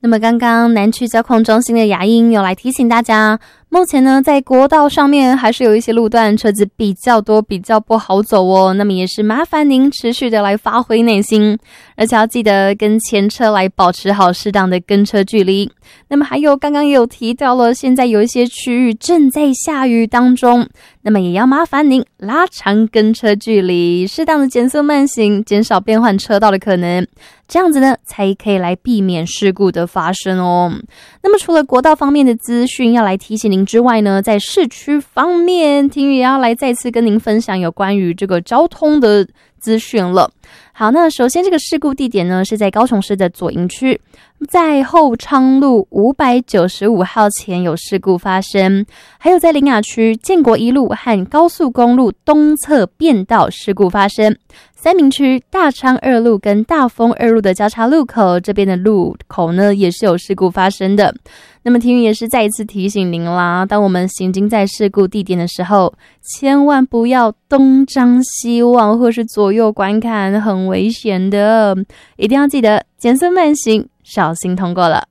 那么刚刚南区交控中心的雅英有来提醒大家，目前呢在国道上面还是有一些路段车子比较多，比较不好走哦，那么也是麻烦您持续的来发挥耐心，而且要记得跟前车来保持好适当的跟车距离。那么还有刚刚也有提到了，现在有一些区域正在下雨当中，那么也要麻烦您拉长跟车距离，适当的减速慢行，减少变换车道的可能，这样子呢才可以来避免事故的发生哦。那么除了国道方面的资讯要来提醒您之外呢，在市区方面，婷宇也要来再次跟您分享有关于这个交通的资讯了。好，那首先这个事故地点呢是在高雄市的左营区，在后昌路595号前有事故发生，还有在苓雅区建国一路和高速公路东侧变道事故发生，三民区大昌二路跟大丰二路的交叉路口这边的路口呢也是有事故发生的。那么婷宇也是再一次提醒您啦，当我们行经在事故地点的时候，千万不要东张西望或是左右观看，很危险的，一定要记得减速慢行，小心通过了。